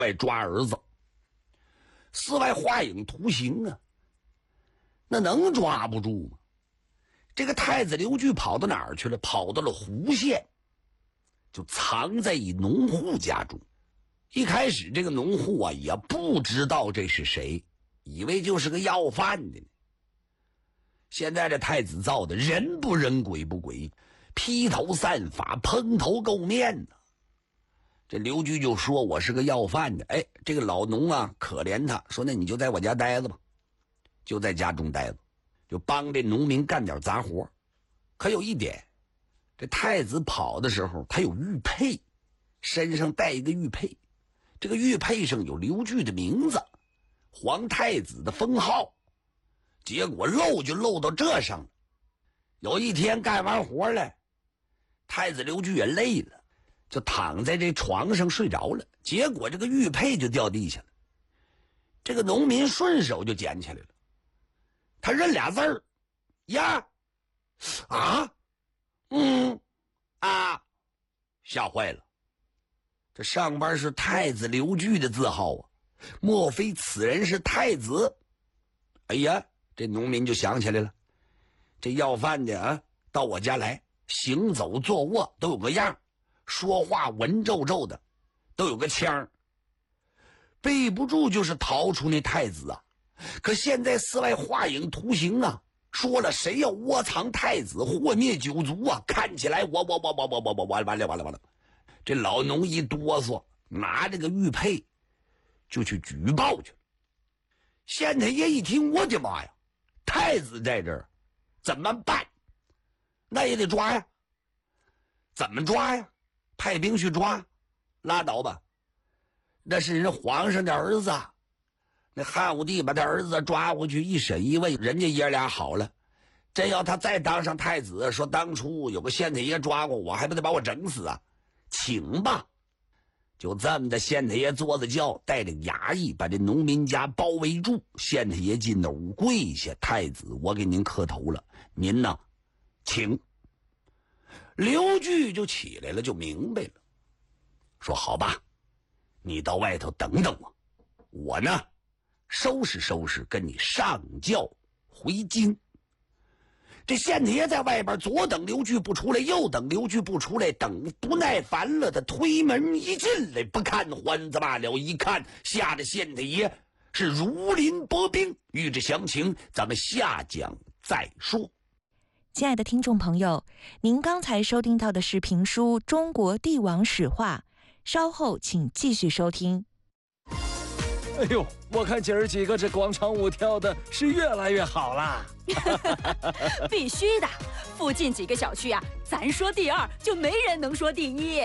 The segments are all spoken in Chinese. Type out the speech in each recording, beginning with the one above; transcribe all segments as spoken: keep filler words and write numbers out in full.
外抓儿子，四外画影图形啊，那能抓不住吗？这个太子刘据跑到哪儿去了？跑到了湖县，就藏在一农户家中。一开始这个农户啊也不知道这是谁，以为就是个要饭的呢。现在这太子造的人不人鬼不鬼，披头散发，蓬头垢面呢。这刘据就说我是个要饭的。哎，这个老农啊可怜他，说那你就在我家待着吧，就在家中待着，就帮这农民干点杂活。可有一点，这太子跑的时候他有玉佩，身上带一个玉佩，这个玉佩上有刘据的名字，皇太子的封号。结果漏就漏到这上了。有一天干完活了，太子刘据也累了，就躺在这床上睡着了，结果这个玉佩就掉地下了。这个农民顺手就捡起来了，他认俩字儿呀啊嗯啊，吓坏了。这上边是太子刘据的字号啊，莫非此人是太子？哎呀，这农民就想起来了，这要饭的啊，到我家来，行走坐卧都有个样，说话文绉绉的，都有个腔，背不住就是逃出那太子啊。可现在四外画影图形啊，说了谁要窝藏太子，祸灭九族啊，看起来我我我我我我我完了完了完了。这老农一哆嗦，拿这个玉佩就去举报去了。县太爷一听，我的妈呀，太子在这儿怎么办？那也得抓呀。怎么抓呀？派兵去抓？拉倒吧，那是人皇上的儿子，那汉武帝把他儿子抓回去一审一问，人家爷俩好了。真要他再当上太子，说当初有个县太爷抓过我，还不得把我整死啊？请吧。就这么的，县太爷坐着轿，带着衙役把这农民家包围住。县太爷进那屋跪下，太子，我给您磕头了，您呢，请。刘据就起来了，就明白了，说好吧，你到外头等等我，我呢收拾收拾，跟你上轿回京。这县太爷在外边左等刘据不出来，右等刘据不出来，等不耐烦了，他推门一进来，不看欢子罢了，一看吓得县太爷是如临薄冰。欲知详情，咱们下讲再说。 亲爱的听众朋友，您刚才收听到的是评书《中国帝王史话》，稍后请继续收听。 哎呦，我看姐儿几个这广场舞跳的是越来越好啦！ 必须的，附近几个小区啊，咱说第二就没人能说第一。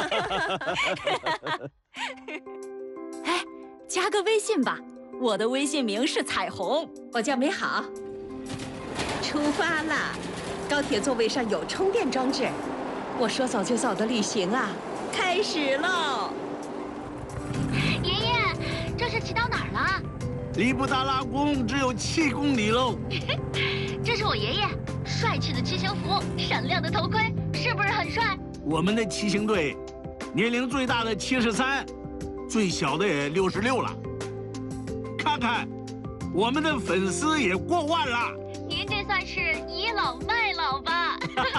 哎，加个微信吧，我的微信名是彩虹， 我叫美好。出发啦！高铁座位上有充电装置，我说走就走的旅行啊，开始喽！ 爷爷，这是骑到哪儿了？ 离布达拉宫只有七公里喽。 这是我爷爷，帅气的骑行服，闪亮的头盔，是不是很帅？ 我们的骑行队，年龄最大的七十三，最小的也六十六了。看看，我们的粉丝也过万了。 您这算是倚老卖老吧？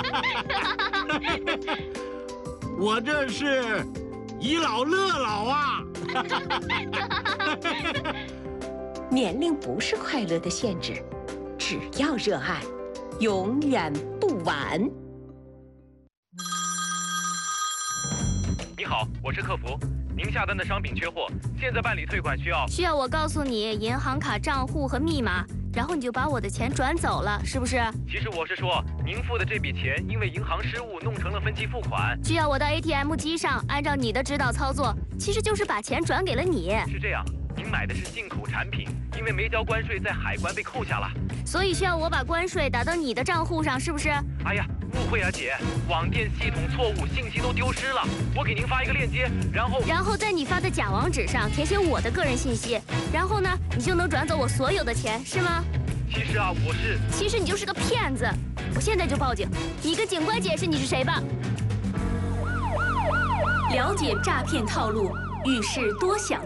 我这是倚老乐老啊！ 年龄不是快乐的限制，只要热爱，永远不晚。 你好，我是客服，您下单的商品缺货，现在办理退款需要…… 需要我告诉你银行卡账户和密码，然后你就把我的钱转走了，是不是？ 其实我是说，您付的这笔钱因为银行失误弄成了分期付款， 需要我到 A T M 机上按照你的指导操作，其实就是把钱转给了你。 是这样，您买的是进口产品，因为没交关税，在海关被扣下了， 所以需要我把关税打到你的账户上，是不是？ 哎呀，误会啊姐，网店系统错误，信息都丢失了。我给您发一个链接，然后然后在你发的假网址上填写我的个人信息，然后呢，你就能转走我所有的钱，是吗？ 其实啊，我是…… 其实你就是个骗子，我现在就报警，你跟警官解释你是谁吧。 了解诈骗套路，遇事多想。